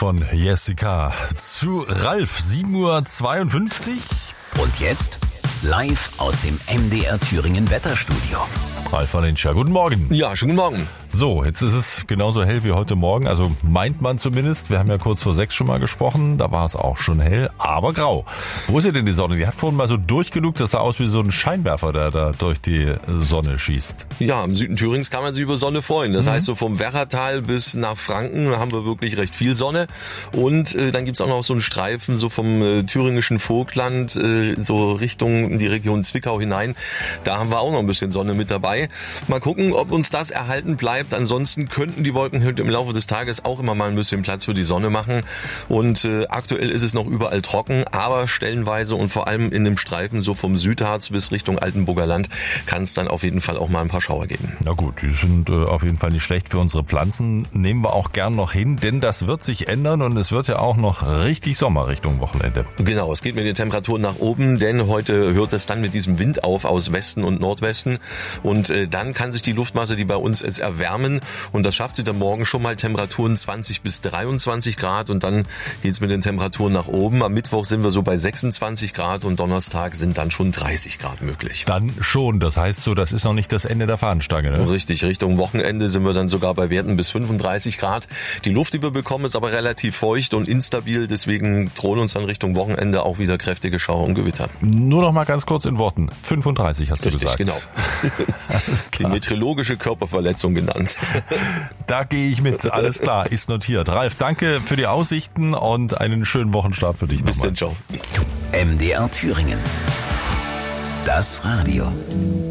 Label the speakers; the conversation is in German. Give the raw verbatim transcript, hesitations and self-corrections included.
Speaker 1: von Jessica zu Ralf, sieben Uhr zweiundfünfzig.
Speaker 2: Und jetzt live aus dem M D R Thüringen Wetterstudio.
Speaker 1: Ralf Valencia, guten Morgen.
Speaker 3: Ja, schönen guten Morgen.
Speaker 1: So, jetzt ist es genauso hell wie heute Morgen, also meint man zumindest. Wir haben ja kurz vor sechs schon mal gesprochen, da war es auch schon hell, aber grau. Wo ist denn die Sonne? Die hat vorhin mal so durchgeguckt, das sah aus wie so ein Scheinwerfer, der da durch die Sonne schießt.
Speaker 3: Ja, im Süden Thürings kann man sich über Sonne freuen. Das mhm. heißt, so vom Werratal bis nach Franken haben wir wirklich recht viel Sonne. Und äh, dann gibt's auch noch so einen Streifen so vom äh, thüringischen Vogtland, äh, so Richtung in die Region Zwickau hinein. Da haben wir auch noch ein bisschen Sonne mit dabei. Mal gucken, ob uns das erhalten bleibt. Ansonsten könnten die Wolken im Laufe des Tages auch immer mal ein bisschen Platz für die Sonne machen. Und äh, aktuell ist es noch überall trocken, aber stellenweise und vor allem in dem Streifen so vom Südharz bis Richtung Altenburger Land kann es dann auf jeden Fall auch mal ein paar Schauer geben.
Speaker 1: Na gut, die sind äh, auf jeden Fall nicht schlecht für unsere Pflanzen. Nehmen wir auch gern noch hin, denn das wird sich ändern und es wird ja auch noch richtig Sommer Richtung Wochenende.
Speaker 3: Genau, es geht mit den Temperaturen nach oben, denn heute hört es dann mit diesem Wind auf aus Westen und Nordwesten und äh, dann kann sich die Luftmasse, die bei uns ist, erwärmen. Und das schafft sie dann morgen schon mal Temperaturen zwanzig bis dreiundzwanzig Grad und dann geht's mit den Temperaturen nach oben. Am Mittwoch sind wir so bei sechsundzwanzig Grad und Donnerstag sind dann schon dreißig Grad möglich.
Speaker 1: Dann schon, das heißt so, das ist noch nicht das Ende der Fahnenstange, ne?
Speaker 3: Richtig, Richtung Wochenende sind wir dann sogar bei Werten bis fünfunddreißig Grad. Die Luft, die wir bekommen, ist aber relativ feucht und instabil, deswegen drohen uns dann Richtung Wochenende auch wieder kräftige Schauer und Gewitter.
Speaker 1: Nur noch mal ganz kurz in Worten. fünfunddreißig hast du
Speaker 3: Richtig,
Speaker 1: gesagt.
Speaker 3: Genau. Die meteorologische Körperverletzung genannt.
Speaker 1: Da gehe ich mit. Alles klar, ist notiert. Ralf, danke für die Aussichten und einen schönen Wochenstart für dich.
Speaker 3: Bis dann, ciao.
Speaker 2: M D R Thüringen. Das Radio.